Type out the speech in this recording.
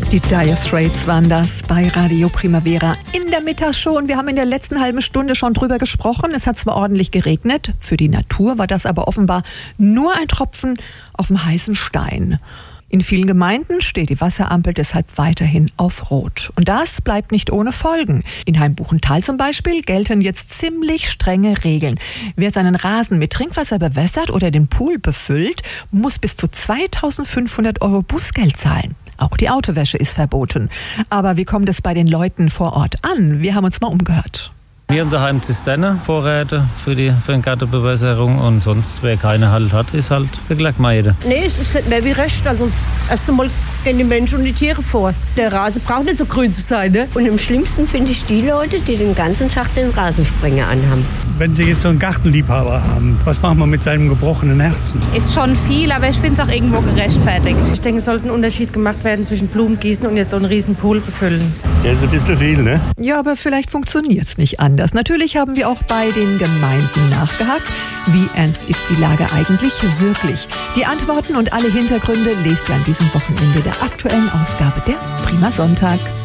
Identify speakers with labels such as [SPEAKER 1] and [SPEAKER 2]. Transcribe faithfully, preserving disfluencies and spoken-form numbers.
[SPEAKER 1] Die Dire Straits waren das bei Radio Primavera in der Mittagsshow. Und wir haben in der letzten halben Stunde schon drüber gesprochen. Es hat zwar ordentlich geregnet, für die Natur war das aber offenbar nur ein Tropfen auf dem heißen Stein. In vielen Gemeinden steht die Wasserampel deshalb weiterhin auf Rot. Und das bleibt nicht ohne Folgen. In Heimbuchental zum Beispiel gelten jetzt ziemlich strenge Regeln. Wer seinen Rasen mit Trinkwasser bewässert oder den Pool befüllt, muss bis zu zweitausendfünfhundert Euro Bußgeld zahlen. Auch die Autowäsche ist verboten. Aber wie kommt es bei den Leuten vor Ort an? Wir haben uns mal umgehört.
[SPEAKER 2] Wir haben daheim Zisterne, Vorräte für die für die Gartenbewässerung und sonst, wer keine halt hat, ist halt der Gleckmeide.
[SPEAKER 3] Nee, es ist nicht mehr wie recht. Also erst einmal gehen die Menschen und die Tiere vor. Der Rasen braucht nicht so grün zu sein, ne?
[SPEAKER 4] Und am schlimmsten finde ich die Leute, die den ganzen Tag den Rasensprenger anhaben.
[SPEAKER 5] Wenn Sie jetzt so einen Gartenliebhaber haben, was machen wir mit seinem gebrochenen Herzen?
[SPEAKER 6] Ist schon viel, aber ich finde es auch irgendwo gerechtfertigt.
[SPEAKER 7] Ich denke, es sollte ein Unterschied gemacht werden zwischen Blumengießen und jetzt so einen riesen Pool befüllen.
[SPEAKER 5] Der ist ein bisschen viel, ne?
[SPEAKER 1] Ja, aber vielleicht funktioniert es nicht anders. Natürlich haben wir auch bei den Gemeinden nachgehakt. Wie ernst ist die Lage eigentlich wirklich? Die Antworten und alle Hintergründe lest ihr an diesem Wochenende der aktuellen Ausgabe der Prima Sonntag.